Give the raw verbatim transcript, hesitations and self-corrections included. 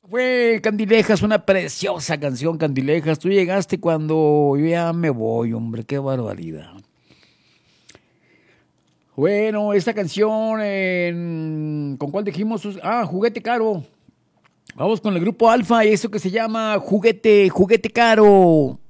Fue Candilejas, una preciosa canción, Candilejas. Tú llegaste cuando yo ya me voy, hombre, qué barbaridad. Bueno, esta canción, en- ¿con cuál dijimos? Ah, Juguete Caro. Vamos con el grupo Alfa y eso que se llama Juguete, Juguete Caro.